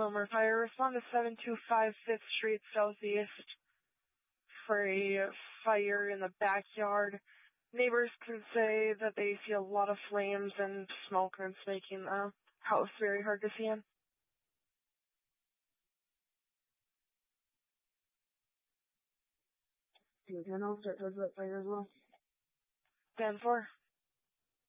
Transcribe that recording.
Wilmer Fire. Respond to 725 5th Street Southeast for a fire in the backyard. Neighbors can say that they see a lot of flames and smoke, and it's making the house very hard to see in. Can you turn off that does that fire as well? 10-4.